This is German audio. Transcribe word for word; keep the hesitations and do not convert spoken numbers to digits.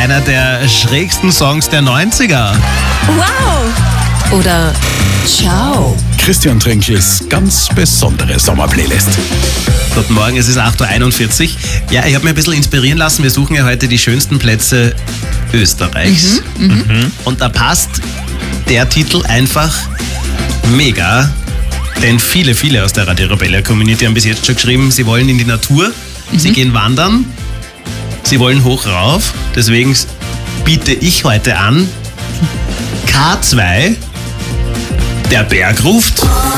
einer der schrägsten Songs der neunziger. Wow! Oder ciao. Christian Trinkls ganz besondere Sommerplaylist. Guten Morgen, es ist acht Uhr einundvierzig. Ja, ich habe mir ein bisschen inspirieren lassen. Wir suchen ja heute die schönsten Plätze Österreichs. Mhm, mhm. Und da passt der Titel einfach mega. Denn viele, viele aus der Radio Rebella Community haben bis jetzt schon geschrieben, sie wollen in die Natur, mhm. sie gehen wandern, sie wollen hoch rauf. Deswegen biete ich heute an K zwei, der Berg ruft.